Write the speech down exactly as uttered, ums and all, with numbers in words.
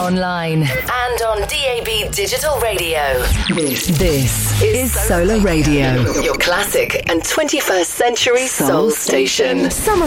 online, and on D A B Digital Radio. This, this is Solar Radio, your classic and twenty-first century soul station. Summer